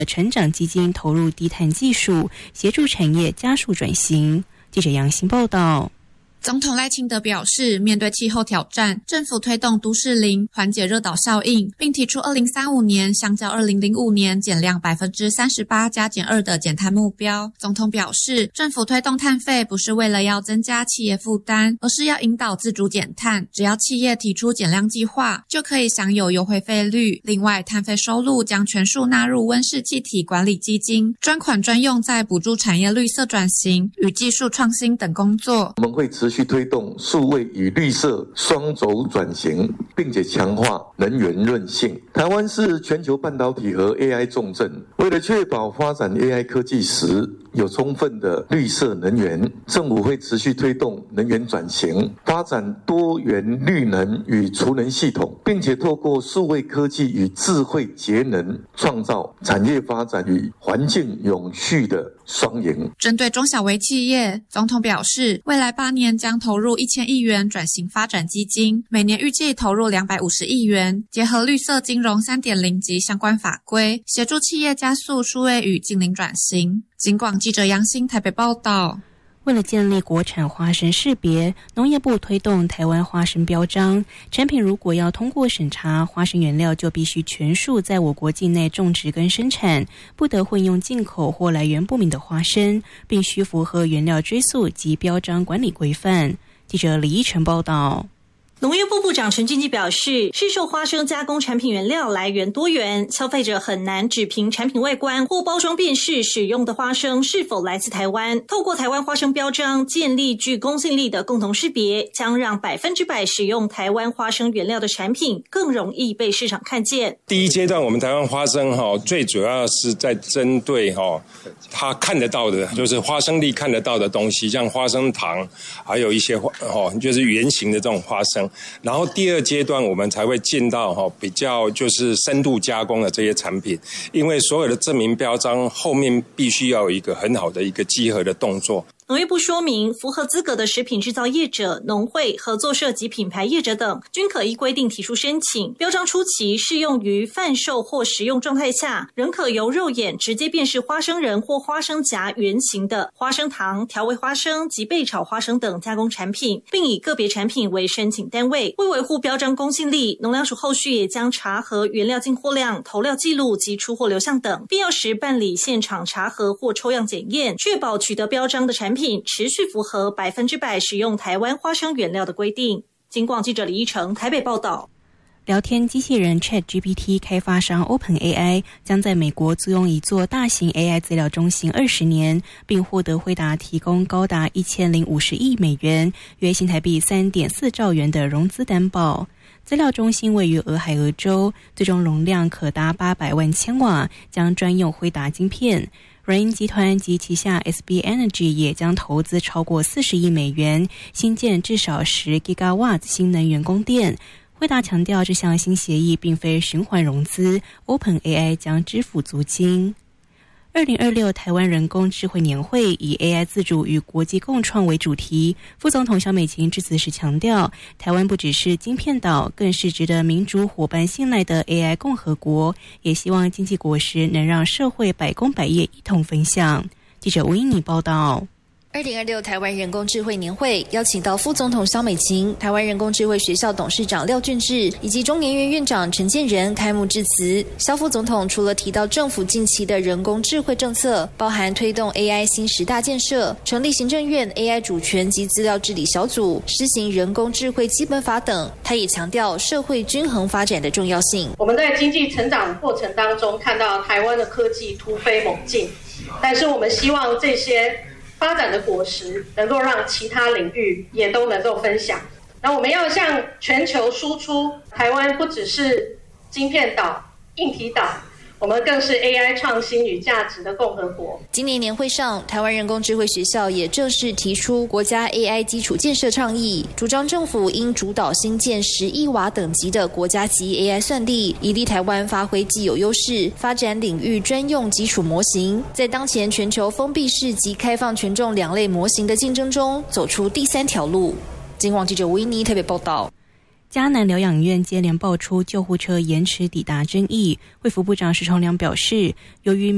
成长基金投入低碳技术，协助产业加速转型。记者杨欣报道。 总统赖清德表示，面对气候挑战，政府推动都市零，缓解热岛效应，并提出2035年相较2005年减量38%加减2的减碳目标。总统表示，政府推动碳费不是为了要增加企业负担，而是要引导自主减碳，只要企业提出减量计划，就可以享有优惠费率。另外，碳费收入将全数纳入温室气体管理基金，专款专用在补助产业绿色转型与技术创新等工作。 我们会持续推动数位与绿色双轴转型，并且强化能源韧性。台湾是全球半导体和 AI 重镇，为了确保发展 AI 科技时有充分的绿色能源，政府会持续推动能源转型，发展多元绿能与储能系统，并且透过数位科技与智慧节能，创造产业发展与环境永续的双赢。 针对中小微企业，总统表示，未来8年将投入1000亿元转型发展基金，每年预计投入250亿元，结合绿色金融 3.0 及相关法规，协助企业加速数位与净零转型。警广记者杨欣台北报道。 为了建立国产花生识别，农业部推动台湾花生标章，产品如果要通过审查，花生原料就必须全数在我国境内种植跟生产，不得混用进口或来源不明的花生，并须符合原料追溯及标章管理规范。记者李依晨报道。 农业部部长陈俊基表示，市售花生加工产品原料来源多元，消费者很难只凭产品外观或包装辨识使用的花生是否来自台湾。透过台湾花生标章建立具公信力的共同识别，将让100%使用台湾花生原料的产品更容易被市场看见。 第一阶段我们台湾花生最主要是在针对它看得到的，就是花生粒看得到的东西，像花生糖，还有一些就是圆形的这种花生。然后第二阶段我们才会进到比较就是深度加工的这些产品，因为所有的证明标章后面必须要有一个很好的一个稽核的动作。 农业部说明，符合资格的食品制造业者、农会、合作社及品牌业者等，均可依规定提出申请。标章初期适用于贩售或食用状态下，仍可由肉眼直接辨识花生仁或花生荚原型的花生糖、调味花生及焙炒花生等加工产品，并以个别产品为申请单位。为维护标章公信力，农粮署后续也将查核原料进货量、投料记录及出货流向等，必要时办理现场查核或抽样检验，确保取得标章的产品持续符合100%使用台湾花生原料的规定。警广记者李依成台北报道。 聊天机器人 ChatGPT 开发商 OpenAI 将在美国租用一座大型 AI 资料中心20年，并获得辉达提供高达1050亿美元，约新台币3.4兆元的融资担保。资料中心位于俄亥俄州，最终容量可达800万千瓦，将专用辉达晶片。软银集团及旗下 SB Energy 也将投资超过40亿美元，新建至少10 GW 新能源供电。辉达强调，这项新协议并非循环融资 ，OpenAI 将支付租金。2026台湾人工智慧年会以 AI 自主与国际共创为主题。副总统萧美琴致辞时强调，台湾不只是晶片岛，更是值得民主伙伴信赖的 AI 共和国，也希望经济果实能让社会百工百业一同分享。记者吴英妮报道。 2026台湾人工智慧年会邀请到副总统萧美琴、台湾人工智慧学校董事长廖俊智以及中研院院长陈建仁开幕致辞。萧副总统除了提到政府近期的人工智慧政策，包含推动 AI 新10大建设、成立行政院 AI 主权及资料治理小组、施行人工智慧基本法等，他也强调社会均衡发展的重要性。 我们在经济成长过程当中看到台湾的科技突飞猛进，但是我们希望这些发展的果实能够让其他领域也都能够分享。那我们要向全球输出，台湾不只是晶片岛、硬体岛，我们更是 AI 创新与价值的共和国。 今年年会上，台湾人工智慧学校也正式提出国家 AI 基础建设倡议，主张政府应主导新建10亿瓦等级的国家级 AI 算力，以利台湾发挥既有优势，发展领域专用基础模型，在当前全球封闭式及开放权重2类模型的竞争中，走出第3条路。警广记者吴依妮特别报道。 嘉南疗养院接连爆出救护车延迟抵达争议，卫福部长石崇良表示，由于